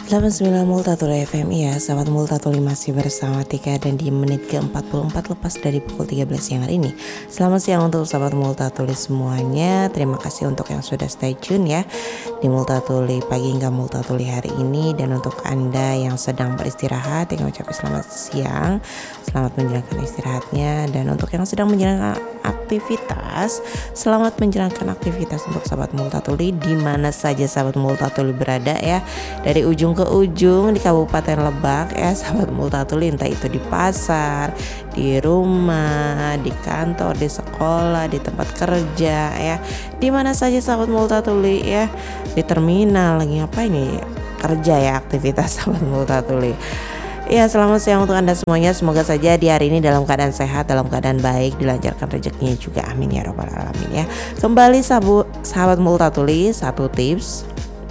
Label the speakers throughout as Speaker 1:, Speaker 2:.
Speaker 1: 89 Multatul FM ya, sahabat Multatul masih bersama Tika dan di menit ke-44 lepas dari pukul 13 siang hari ini. Selamat siang untuk sahabat Multatuli semuanya. Terima kasih untuk yang sudah stay tune ya di Multatuli pagi hingga Multatuli hari ini. Dan untuk Anda yang sedang beristirahat, yang mengucapkan selamat siang, selamat menjalankan istirahatnya. Dan untuk yang sedang menjalankan aktivitas, selamat menjalankan aktivitas untuk sahabat Multatuli di mana saja sahabat Multatuli berada ya, dari ujung ke ujung di Kabupaten Lebak ya sahabat Multatuli, entah itu di pasar, di rumah, di kantor, di sekolah, di tempat kerja ya, di mana saja sahabat Multatuli ya, di terminal lagi apa ini kerja ya, aktivitas sahabat Multatuli. Ya, selamat siang untuk Anda semuanya. Semoga saja di hari ini dalam keadaan sehat, dalam keadaan baik, dilancarkan rezekinya juga. Amin ya robbal alamin ya. Kembali sahabat Multatuli, satu tips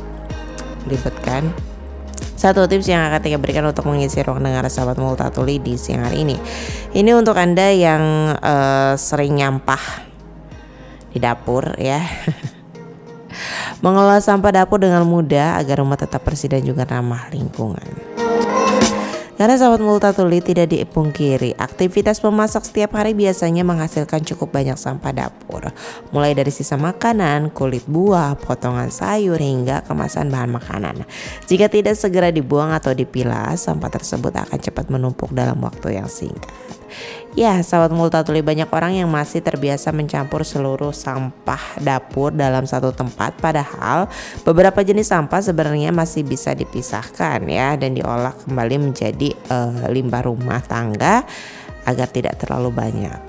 Speaker 1: satu tips yang akan saya berikan untuk mengisi ruang dengar sahabat Multatuli di siang hari ini. Ini untuk Anda yang sering nyampah di dapur ya. Mengelola sampah dapur dengan mudah agar rumah tetap bersih dan juga ramah lingkungan. Karena sahabat Multatuli tidak dipungkiri, aktivitas memasak setiap hari biasanya menghasilkan cukup banyak sampah dapur. Mulai dari sisa makanan, kulit buah, potongan sayur, hingga kemasan bahan makanan. Jika tidak segera dibuang atau dipilah, sampah tersebut akan cepat menumpuk dalam waktu yang singkat. Ya, sahabat Multatuli, banyak orang yang masih terbiasa mencampur seluruh sampah dapur dalam satu tempat, padahal beberapa jenis sampah sebenarnya masih bisa dipisahkan ya dan diolah kembali menjadi limbah rumah tangga agar tidak terlalu banyak.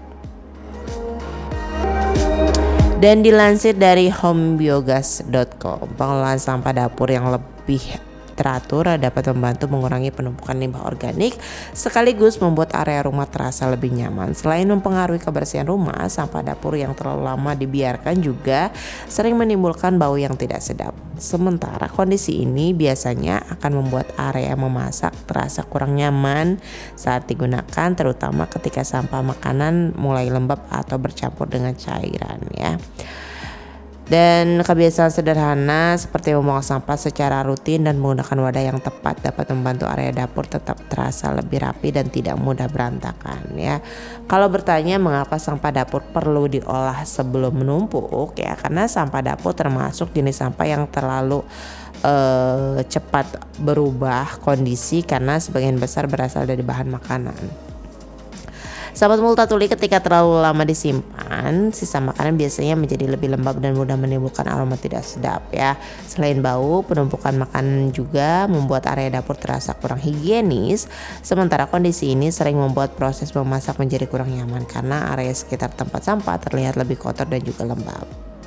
Speaker 1: Dan dilansir dari homebiogas.com, pengelolaan sampah dapur yang lebih teratur dapat membantu mengurangi penumpukan limbah organik sekaligus membuat area rumah terasa lebih nyaman. Selain mempengaruhi kebersihan rumah, sampah dapur yang terlalu lama dibiarkan juga sering menimbulkan bau yang tidak sedap. Sementara kondisi ini biasanya akan membuat area memasak terasa kurang nyaman saat digunakan, terutama ketika sampah makanan mulai lembab atau bercampur dengan cairan ya. Dan kebiasaan sederhana seperti membuang sampah secara rutin dan menggunakan wadah yang tepat dapat membantu area dapur tetap terasa lebih rapi dan tidak mudah berantakan ya. Kalau bertanya mengapa sampah dapur perlu diolah sebelum menumpuk ya, karena sampah dapur termasuk jenis sampah yang terlalu cepat berubah kondisi karena sebagian besar berasal dari bahan makanan. Sahabat Multatuli, ketika terlalu lama disimpan, sisa makanan biasanya menjadi lebih lembab dan mudah menimbulkan aroma tidak sedap ya. Selain bau, penumpukan makanan juga membuat area dapur terasa kurang higienis. Sementara kondisi ini sering membuat proses memasak menjadi kurang nyaman karena area sekitar tempat sampah terlihat lebih kotor dan juga lembab.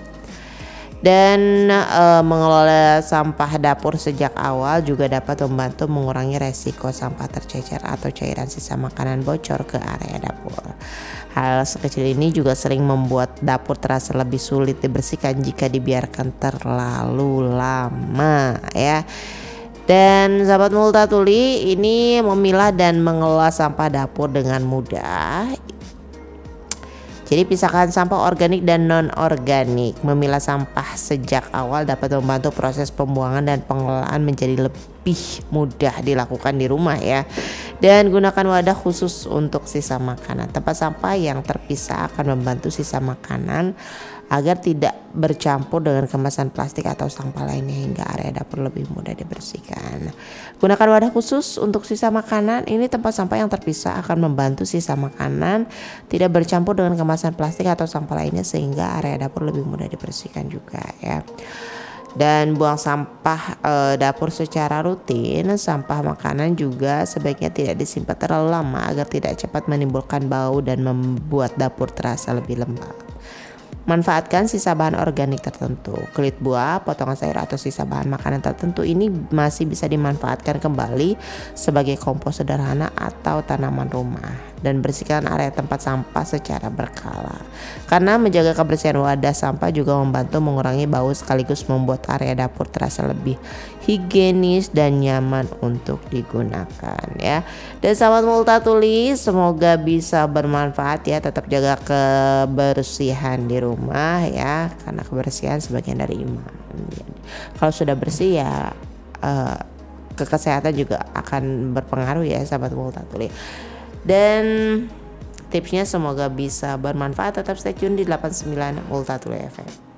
Speaker 1: Dan mengelola sampah dapur sejak awal juga dapat membantu mengurangi resiko sampah tercecer atau cairan sisa makanan bocor ke area dapur. Hal sekecil ini juga sering membuat dapur terasa lebih sulit dibersihkan jika dibiarkan terlalu lama ya. Dan sahabat Multatuli, ini memilah dan mengelola sampah dapur dengan mudah. Jadi pisahkan sampah organik dan non-organik. Memilah sampah sejak awal dapat membantu proses pembuangan dan pengelolaan menjadi lebih mudah dilakukan di rumah ya. Dan gunakan wadah khusus untuk sisa makanan. Tempat sampah yang terpisah akan membantu sisa makanan agar tidak bercampur dengan kemasan plastik atau sampah lainnya hingga area dapur lebih mudah dibersihkan. Gunakan wadah khusus untuk sisa makanan. Ini tempat sampah yang terpisah akan membantu sisa makanan tidak bercampur dengan kemasan plastik atau sampah lainnya sehingga area dapur lebih mudah dibersihkan juga ya. Dan buang sampah dapur secara rutin. Sampah makanan juga sebaiknya tidak disimpan terlalu lama agar tidak cepat menimbulkan bau dan membuat dapur terasa lebih lembab. Manfaatkan sisa bahan organik tertentu. Kulit buah, potongan sayur atau sisa bahan makanan tertentu ini masih bisa dimanfaatkan kembali sebagai kompos sederhana atau tanaman rumah. Dan bersihkan area tempat sampah secara berkala. Karena menjaga kebersihan wadah sampah juga membantu mengurangi bau sekaligus membuat area dapur terasa lebih higienis dan nyaman untuk digunakan ya. Dan sahabat Multatuli, semoga bisa bermanfaat ya. Tetap jaga kebersihan di rumah ya, karena kebersihan sebagian dari iman. Kalau sudah bersih ya ke kesehatan juga akan berpengaruh ya sahabat Multatuli. Dan tipsnya semoga bisa bermanfaat. Tetap stay tune di 89 Multatuli FM.